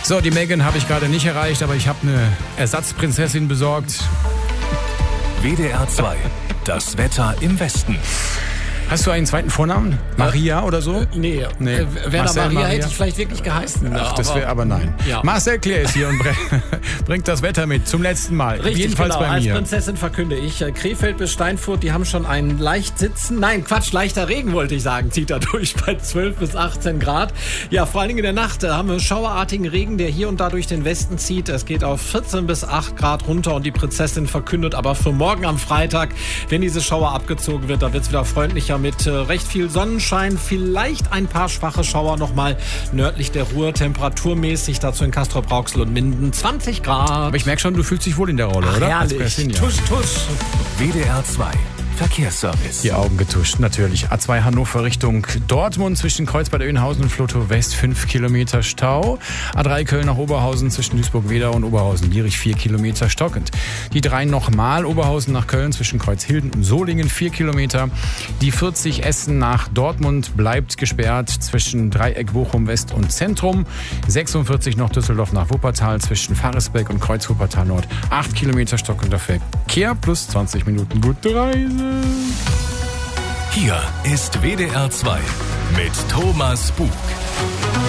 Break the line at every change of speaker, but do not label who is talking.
So, die Megan habe ich gerade nicht erreicht, aber ich habe eine Ersatzprinzessin besorgt.
WDR 2, das Wetter im Westen.
Hast du einen zweiten Vornamen? Maria oder so?
Nee. Werner Maria hätte ich vielleicht wirklich geheißen.
Ach, das wäre aber nein.
Ja.
Marcel Clair ist hier und bringt das Wetter mit zum letzten Mal.
Richtig,
jedenfalls
genau.
bei mir.
Als Prinzessin verkünde ich, Krefeld bis Steinfurt, die haben schon einen leichter Regen wollte ich sagen, zieht da durch bei 12 bis 18 Grad. Ja, vor allen Dingen in der Nacht haben wir schauerartigen Regen, der hier und da durch den Westen zieht. Es geht auf 14 bis 8 Grad runter und die Prinzessin verkündet aber für morgen am Freitag, wenn diese Schauer abgezogen wird, da wird es wieder freundlicher mit recht viel Sonnenschein, vielleicht ein paar schwache Schauer nochmal nördlich der Ruhr, temperaturmäßig dazu in Castrop-Rauxel und Minden 20 Grad.
Aber ich merke schon, du fühlst dich wohl in der Rolle, oder?
Herrlich. Tusch.
WDR 2, Verkehrsservice.
Die Augen getuscht, natürlich. A2 Hannover Richtung Dortmund zwischen Kreuzbad Oeynhausen und Flotow West 5 Kilometer Stau. A3 Köln nach Oberhausen zwischen Duisburg-Wedau und Oberhausen-Lierich 4 Kilometer stockend. Die 3 nochmal Oberhausen nach Köln zwischen Kreuzhilden und Solingen 4 Kilometer. Die 40 Essen nach Dortmund bleibt gesperrt zwischen Dreieck Bochum West und Zentrum. 46 noch Düsseldorf nach Wuppertal zwischen Faresbeck und Kreuz Wuppertal Nord 8 Kilometer stockender Verkehr plus 20 Minuten gute Reise.
Hier ist WDR 2 mit Thomas Bug.